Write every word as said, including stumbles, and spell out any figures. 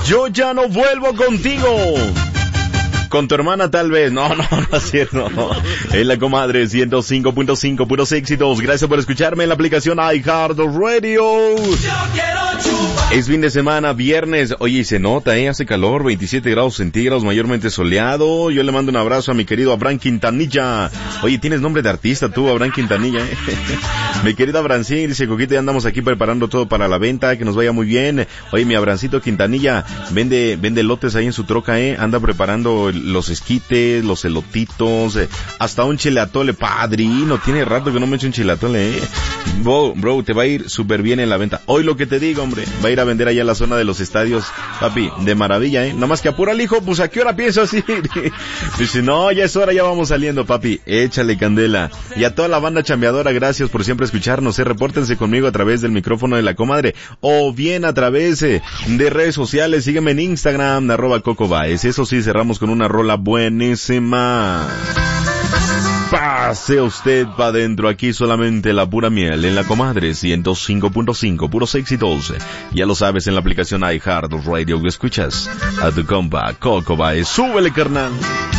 Yo ya no vuelvo contigo. Con tu hermana tal vez. No, no, no es cierto. En la comadre ciento cinco punto cinco, puros éxitos. Gracias por escucharme en la aplicación iHeartRadio. Es fin de semana, viernes. Oye, se nota, ¿eh? Hace calor, veintisiete grados centígrados, mayormente soleado. Yo le mando un abrazo a mi querido Abraham Quintanilla. Oye, tienes nombre de artista tú, Abraham Quintanilla, ¿eh? Mi querido Abrancín, dice Coquita, ya andamos aquí preparando todo para la venta, que nos vaya muy bien. Oye, mi Abrancito Quintanilla, vende, vende lotes ahí en su troca, ¿eh? Anda preparando los esquites, los elotitos, eh, hasta un chile atole, padrino. Tiene rato que no me echo un chile atole, ¿eh? Bro, bro, te va a ir súper bien en la venta. Hoy lo que te digo, hombre, va a ir a vender allá en la zona de los estadios, papi, de maravilla, ¿eh? Nada más que apura el hijo, pues ¿a qué hora piensas ir? Dice, no, ya es hora, ya vamos saliendo, papi, échale candela. Y a toda la banda chambeadora, gracias por siempre escucharnos, ¿eh? Repórtense conmigo a través del micrófono de la comadre, o bien a través eh, de redes sociales. Sígueme en Instagram, arroba Coco Baez. Eso sí, cerramos con una rola buenísima. Pase usted pa' dentro, aquí solamente la pura miel, en la comadre ciento cinco punto cinco, puros éxitos. Ya lo sabes, en la aplicación iHeartRadio que escuchas a tu compa Coco Baez. Súbele, carnal.